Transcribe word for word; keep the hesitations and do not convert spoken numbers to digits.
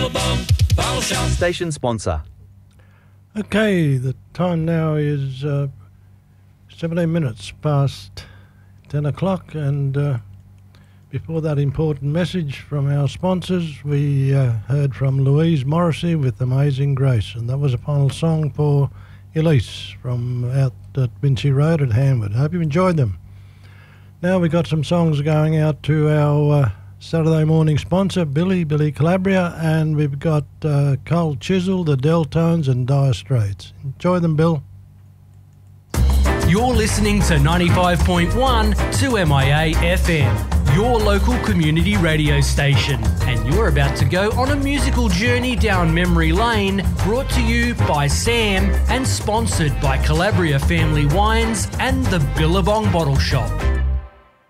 Station sponsor. Okay, the time now is uh, seventeen minutes past ten o'clock, and uh, before that important message from our sponsors, we uh, heard from Louise Morrissey with Amazing Grace, and that was a final song for Elise from out at Vinci Road at Hamwood. Hope you enjoyed them. Now we've got some songs going out to our uh, Saturday morning sponsor, Billy, Billy Calabria, and we've got uh, Cole Chisel, the Deltones and Dire Straits. Enjoy them, Bill. You're listening to ninety-five point one two M I A F M, your local community radio station, and you're about to go on a musical journey down memory lane, brought to you by Sam and sponsored by Calabria Family Wines and the Billabong Bottle Shop.